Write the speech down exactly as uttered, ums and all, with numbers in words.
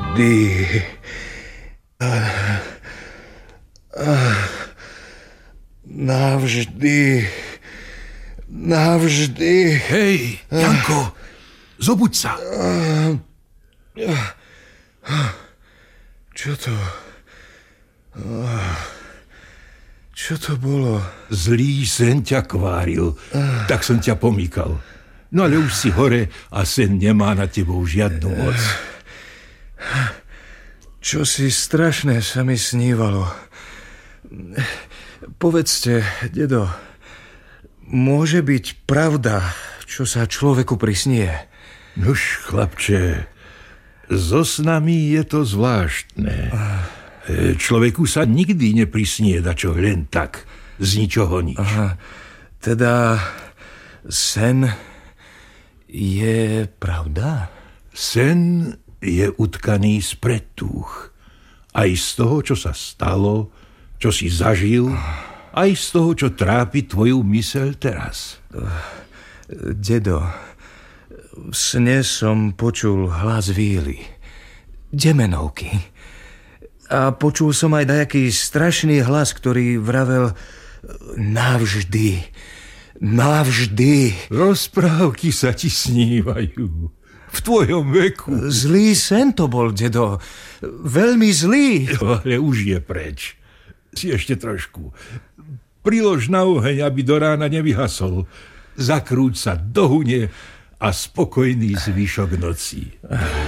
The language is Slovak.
Navždy. Navždy. Navždy. Hej, Janko, zobuď sa. Čo to? Čo to bolo? Zlý sen ťa kváril, tak som ťa pomýkal. No ale už si hore a sen nemá na tebou žiadnu moc. Čo si strašné sa mi snívalo. Povedzte, dedo, môže byť pravda, čo sa človeku prisnie? Nuž, chlapče, so snami je to zvláštne. Človeku sa nikdy neprisnie dačo len tak, z ničoho nič. Aha, teda sen je pravda? Sen je utkaný z predtúch. Aj z toho, čo sa stalo, čo si zažil, aj z toho, čo trápi tvoju myseľ teraz. Dedo, v sne som počul hlas víly, demenovky. A počul som aj dajaký strašný hlas, ktorý vravel navždy, navždy. Rozprávky sa ti snívajú. V tvojom veku. Zlý sen to bol, dedo. Veľmi zlý. Ale už je preč. Si ešte trošku. Prilož na oheň, aby do rána nevyhasol. Zakrúť sa do hune a spokojný zvyšok noci.